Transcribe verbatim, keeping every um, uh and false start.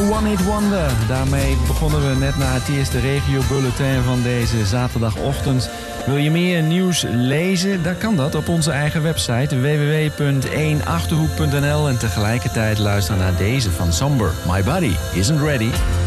One Hit Wonder. Daarmee begonnen we net na het eerste regio-bulletin van deze zaterdagochtend. Wil je meer nieuws lezen? Dan kan dat op onze eigen website w w w punt één achterhoek punt n l en tegelijkertijd luisteren naar deze van Somber. My Body Isn't Ready.